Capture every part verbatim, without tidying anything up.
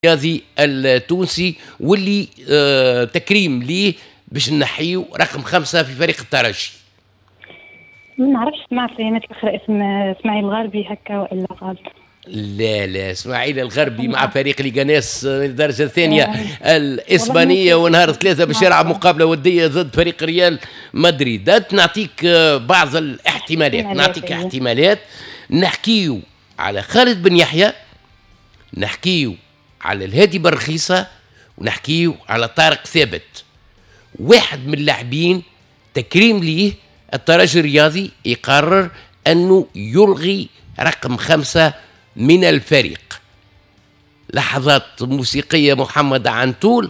الرياضي التونسي واللي آه تكريم ليه باش نحيو رقم خمسة في فريق الترجي. ما نعرفش سمعت ايامات الاخرى اسم اسماعيل الغربي هكا والا غلط. لا لا اسماعيل الغربي مع فريق ليغانيس الدرجة الثانية آه. الإسبانية، ونهار ثلاثة باش يلعب مقابلة ودية ضد فريق ريال مدريد. نعطيك بعض الاحتمالات، نعطيك احتمالات. نحكيو على خالد بن يحيى، نحكيو على الهادي برخيصة، ونحكيو على طارق ثابت. واحد من اللاعبين تكريم ليه الترجي الرياضي يقرر أنه يلغي رقم خمسة من الفريق. لحظات موسيقية محمد عنتول.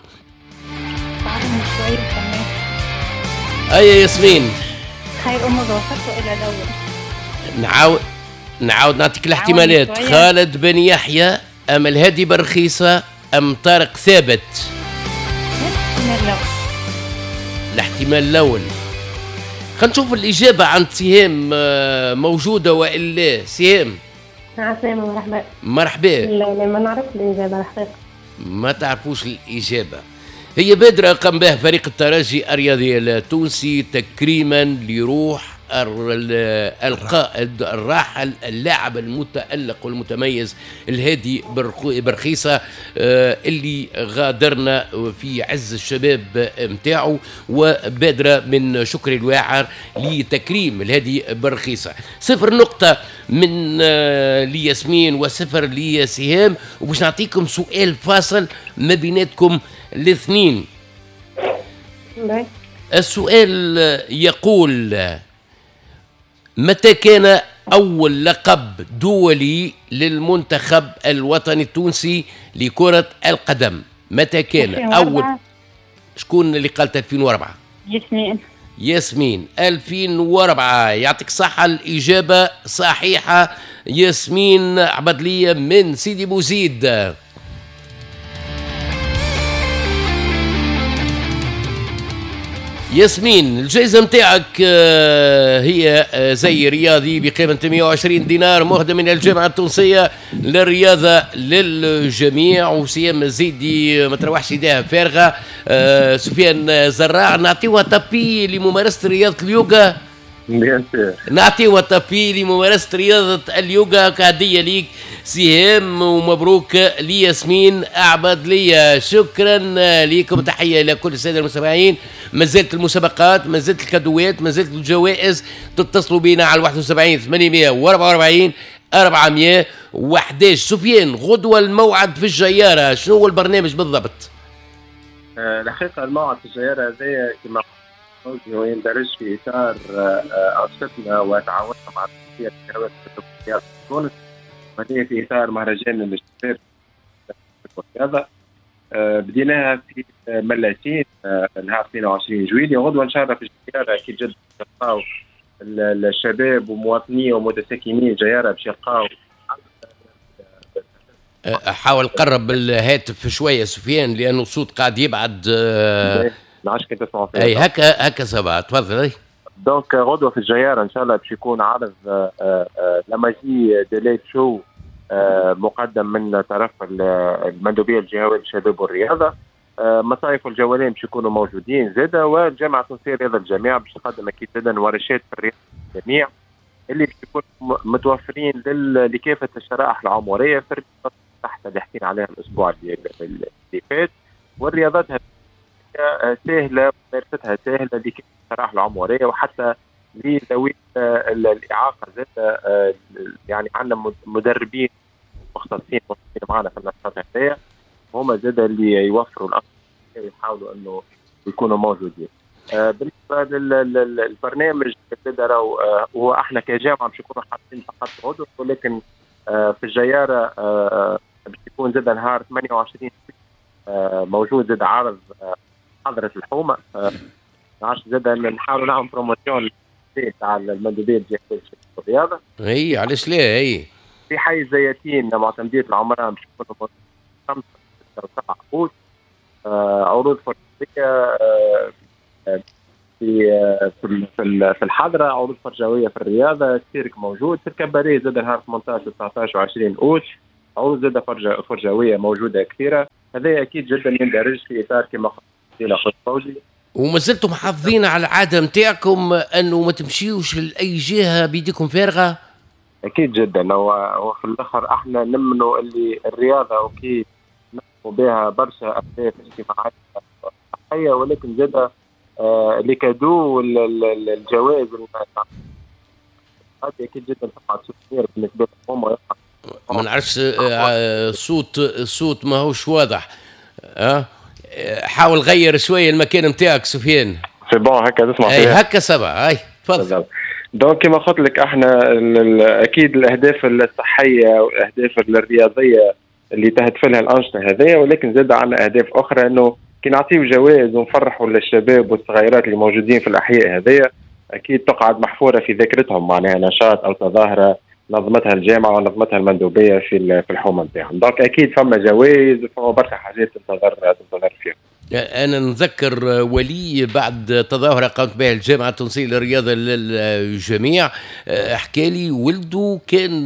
أي ياسمين خير أمور وصلت إلى الأول. نعاود نعاود نعطيك الاحتمالات. خالد بن يحيى أم الهادي برخيصة أم طارق ثابت؟ الاحتمال الأول. خلينا نشوف الإجابة عند سهام موجودة وإلا. سهام عسلامة مرحبا. مرحبا. لا لا ما نعرف الإجابة الحقيقة. ما تعرفوش الإجابة. هي بادرة قام بها فريق الترجي الرياضي التونسي تكريما لروح القائد الراحل اللاعب المتألق والمتميز الهادي برخيصة اللي غادرنا في عز الشباب متاعه، وبادرة من شكري الواعر لتكريم الهادي برخيصة. صفر نقطة من لياسمين وصفر لسهام، وباش نعطيكم سؤال فاصل ما بيناتكم الاثنين. السؤال يقول: متى كان أول لقب دولي للمنتخب الوطني التونسي لكرة القدم؟ متى كان أول؟ شكون اللي قالت ألفين وأربعة؟ ياسمين. ياسمين ألفين وأربعة. يعطيك صحة، الإجابة صحيحة. ياسمين عبدلية من سيدي بوزيد. ياسمين الجائزة متاعك هي زي رياضي بقيمة مئة وعشرين دينار مهدى من الجامعة التونسية للرياضة للجميع. وسيام الزيدي ما تروحش ايديها فارغة. سفيان زراع نعطيوها طابي لممارسة رياضة اليوغا. نعطيوها طابي لممارسة رياضة اليوغا كهدية ليك سهام، ومبروك لياسمين أعبد ليا. شكرا لكم، تحية إلى كل السادة المستمعين. ما زالت المسابقات، ما زالت الكادوات، ما زالت الجوائز. تتصلوا بنا على واحد وسبعين ثمانمئة وأربعة وأربعين أربعمئة وأحد عشر. سفيان، غدوة الموعد في الجيارة، شنو هو البرنامج بالضبط؟ أه الحقيقة الموعد في الجيارة هذايا كما هو يندرج في إطار أنشطتنا وتعاوننا مع التنسيق الكروات في تونس، وهي في إطار مهرجان الشباب والرياضة. أه بديناها في ملاتين أه نهار اثنين وعشرين جويلية. غدوة إن شاء الله في الجيارة كي جد تلقاو الشباب ومواطنين ومتساكنين الجيارة باش يلقاو. حاول قرب الهاتف شوية سفيان لأنه الصوت قاعد يبعد. أه نعرفش كي تسمعوا فيها. أي هكا هكا سبعة. تفضل. دونك غدوة في الجيارة إن شاء الله باش يكون عرض لامازي ديليت شو مقدم من طرف المندوبية الجهوية للشباب والرياضة. مصايف والجوالين باش يكونوا موجودين زاده، والجامعة التونسية لرياضة الجميع باش تقدم أكيد زاده ورشات في الرياضة الجميع اللي باش يكونوا متوفرين لكافة الشرائح العمرية في الرياضات تحت اللي حكينا عليها الأسبوع اللي فات. والرياضات سهلة وممارستها سهلة لكافة الشرائح العمرية وحتى لذوي الإعاقة زاده. يعني عندنا مدربين مختصين معنا في النشاط هذايا، هما زاده اللي يوفروا الأمر ويحاولوا انه يكونوا موجودين. آه بالنسبه للبرنامج زاده هو احنا كجامعه مش يكونوا حاطين فقط غدوه، ولكن آه في الجياره آه باش يكون زاده نهار ثمانية وعشرين آه موجود زاده عرض آه حضره الحومه. آه عشان زاده نحاولوا نعمل بروموسيون تاع المندوبيه الجهويه الرياضه. اي علاش لا. اي في حي الزياتين معتمديه العمران باش يكونوا خمسة سبعة عقود. آه عروض فرجوية آه في آه في في الحضرة، عروض فرجوية في الرياضة، السيرك موجود في الكباريه زاد نهار ثمانية عشر تسعة عشر وعشرين أوت. أو زاد فرجة فرجوية موجودة كثيرة. هذا أكيد جدا يندرج في إطار كما قلت أخوي فوزي. وما زلتم محافظين على العادة نتاعكم أنه ما تمشيوش لأي جهة بيديكم فارغة؟ أكيد جدا. وفي الآخر احنا نمنوا اللي الرياضة أكيد نقوم بها برشا أهداف اجتماعية صحية، ولكن زاد اللي كادو الجوائز هذه أكيد جدا تقع تسير بالنسبة لهم. ما نعرفش الصوت الصوت ما هوش واضح. أه؟ حاول غير شوية المكان نتاعك سفيان. سي بون هكا تسمع فيها؟ هكا سبعة. أي تفضل. دونك كما قلت لك احنا اكيد الاهداف الصحيه والاهداف الرياضيه اللي تهدف لها الانشطه هذه، ولكن زاد عندنا اهداف اخرى انه كي نعطيو جوائز ونفرحوا للشباب والصغيرات اللي موجودين في الاحياء هذه اكيد تقعد محفوره في ذاكرتهم، معناها نشاط او تظاهره نظمتها الجامعه ونظمتها المندوبيه في في الحومه نتاعهم. دونك اكيد فما جوائز وفما برشا حاجات تنتظر تنتظر فيها. أنا نذكر ولي بعد تظاهرة قامت بها الجامعة التونسية للرياضة للجميع، حكى لي ولده كان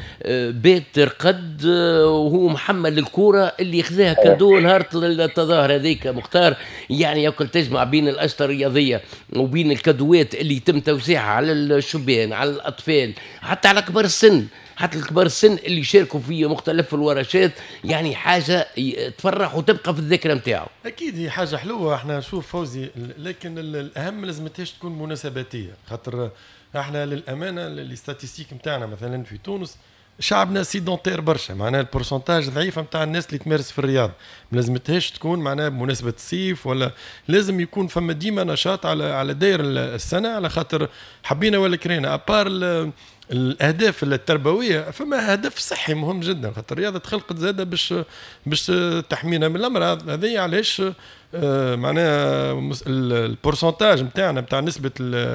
بيت رقد وهو محمل الكورة اللي خذاها كادو نهار التظاهرة هذيك. مختار يعني ياكل تجمع بين الأنشطة الرياضية وبين الكادوات اللي يتم توزيعها على الشبان على الأطفال حتى على كبار السن، حتى الكبار السن اللي يشاركوا في مختلف الورشات، يعني حاجة تفرح وتبقى في الذاكرة نتاعو. أكيد هي حاجة حلوة. احنا شوف فوزي، لكن الأهم لازمتهاش تكون مناسباتية، خاطر احنا للأمانة الاستاتيستيك نتاعنا مثلا في تونس شعبنا سيدونتير برشا، معناها البورسنتاج ضعيفة نتاع الناس اللي تمارس في الرياضة. ملازمتهاش تكون معناها بمناسبة الصيف، ولا لازم يكون فما ديما نشاط على على داير السنة، على خاطر حبينا ولا كرينا أبار الاهداف التربويه فما هدف صحي مهم جدا، خاطر الرياضه تخلقت زاده باش باش تحمينا من الامراض هذه. علاش آه معناها البورسنتاج نتاعنا نتاع نسبه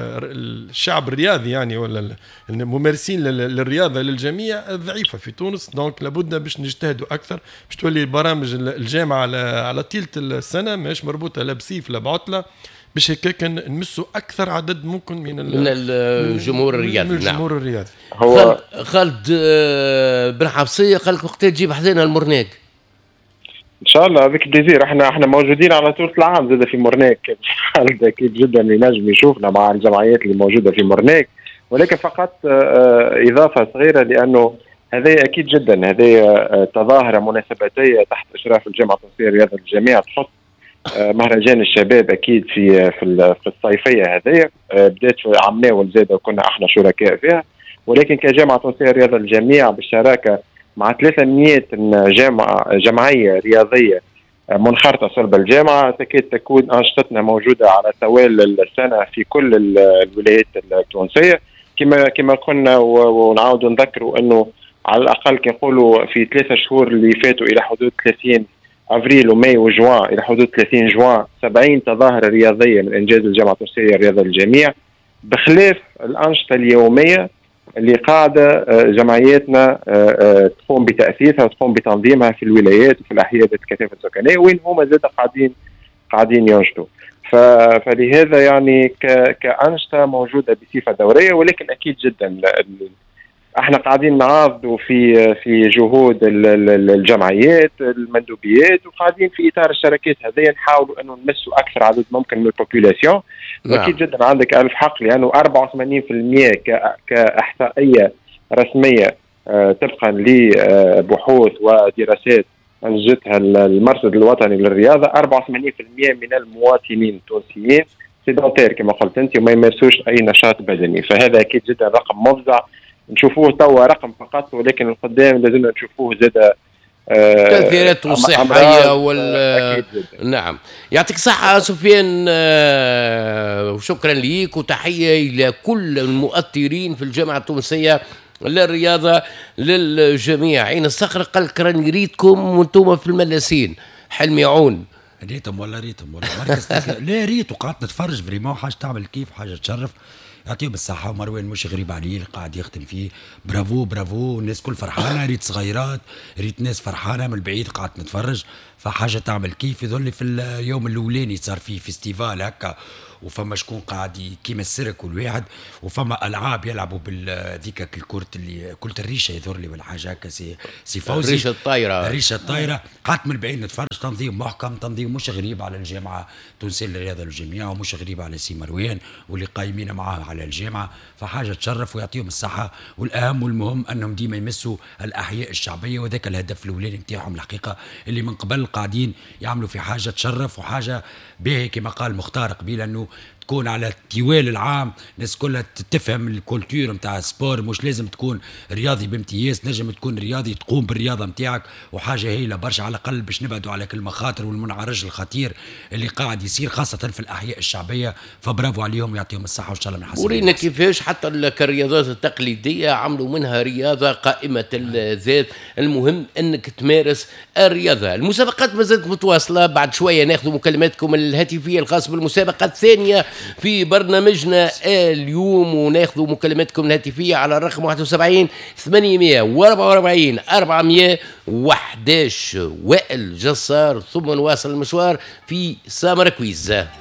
الشعب الرياضي يعني ولا الممارسين للرياضه للجميع ضعيفه في تونس. دونك لابد باش نجتهدوا اكثر باش تولي برامج الجامعه على على طيله السنه ماهيش مربوطه لا بصيف لا بعطله، باش هكاك نمسوا اكثر عدد ممكن من من الجمهور الرياضي. من الجمهور نعم. الرياضي. هو خالد بن حفصيه قال لك وقتها تجيب حذينا المرناك ان شاء الله بك بليزير. احنا احنا موجودين على طول العام زاد في مرناك. خالد اكيد جدا ينجم يشوفنا مع الجمعيات اللي موجوده في مرناك، ولكن فقط اضافه صغيره لانه هذه اكيد جدا هذه تظاهره مناسباتيه تحت اشراف الجامعه التونسيه للرياضه للجميع، تحط مهرجان الشباب اكيد في في في الصيفيه هذه بدات في عام ناول زاد وكنا احنا شركاء فيها، ولكن كجامعه تونسيه للرياضه للجميع بالشراكه مع ثلاثمئة جامعه جمعيه رياضيه منخرطه صلب الجامعه تكاد تكون انشطتنا موجوده على طوال السنه في كل الولايات التونسيه. كما كما قلنا ونعاودوا نذكروا انه على الاقل كنقولوا في ثلاثة شهور اللي فاتوا الى حدود ثلاثين افريل وماي وجوان الى حدود ثلاثين جوان سبعين تظاهره رياضيه من انجاز الجامعه التونسيه للرياضه للجميع، بخلاف الانشطه اليوميه اللي قاعده جمعياتنا تقوم بتاثيرها وتقوم بتنظيمها في الولايات وفي الاحياء ذات الكثافه السكانيه وين هما زاد قاعدين قاعدين ينشطوا. فلهذا يعني كانشطه موجوده بصفه دوريه، ولكن اكيد جدا احنا قاعدين نعاضدوا في في جهود الجمعيات المندوبيات وقاعدين في اطار الشركات هذه نحاولوا انه نمسوا اكثر عدد ممكن من البوبولاسيون. نعم. اكيد جدا عندك الف حق لانه أربعة وثمانين بالمئة كاحصائيه رسميه طبقا لبحوث ودراسات انجزتها المرصد الوطني للرياضه، أربعة وثمانين بالمئة من المواطنين التونسيين سيدونتير كما قلت انت وما يمارسوش اي نشاط بدني، فهذا اكيد جدا رقم مفزع نشوفوه توا رقم فقط، ولكن القدام لازم نشوفوه زاد تأثيرات صحية وال نعم. يعطيك الصحة سفيان، وشكرا ليك وتحية إلى كل المؤثرين في الجامعة التونسية للرياضة للجميع. عين الصخر قال كراني يريدكم وانتم في الملاسين. حلمي عون ريتم ولا ريتم ولا مركز لا ريت وقعدت نتفرج فريمون حاجة تعمل كيف حاجة تشرف. يعطيهم الصحة. ومروان مش غريب عليه اللي قاعد يخدم فيه، برافو برافو، الناس كل فرحانة، ريت صغيرات، ريت ناس فرحانة من البعيد قاعد نتفرج، فحاجة تعمل كيف. يظل في اليوم الأولاني صار فيه فيستيفال هكا، وفما شكون قاعد كيما السيرك كل واحد، وفما العاب يلعبوا بالذيك الكرة اللي كرة الريشه يظهر لي ولا حاجه هكا. سي سي فوزي الريشه الطايره، الريشه الطايره قعدت من بعيد نتفرج. تنظيم محكم، تنظيم مش غريب على الجامعه التونسيه للرياضه والجامعه، ومش غريب على سي مروان واللي قايمين معاه على الجامعه، فحاجه تشرف ويعطيهم الصحه. والاهم والمهم انهم ديما يمسوا الاحياء الشعبيه، وذاك الهدف الاولاني نتاعهم الحقيقه اللي من قبل قاعدين يعملوا في حاجه تشرف وحاجه باهي كما قال مختار قبيل، انه تكون على التوال العام الناس كلها تفهم الكولتور نتاع السبور. مش لازم تكون رياضي بامتياز، نجم تكون رياضي تقوم بالرياضه نتاعك، وحاجه هايله برشا على الاقل باش نبعدوا على كل المخاطر والمنعرج الخطير اللي قاعد يصير خاصه في الاحياء الشعبيه. فبرافو عليهم ويعطيهم الصحه وان شاء الله من حسن. ورينا كيفاش حتى كالرياضات التقليديه عملوا منها رياضه قائمه الذات. المهم انك تمارس الرياضه. المسابقات ما زالت متواصله، بعد شويه ناخذ مكالماتكم الهاتفيه الخاصه بالمسابقه الثانيه في برنامجنا اليوم، وناخذ مكالماتكم الهاتفيه على الرقم واحد وسبعين ثمانمائة وأربعة وأربعين أربعمائة وأحد عشر. وائل جسار، ثم نواصل المشوار في سامر كويز.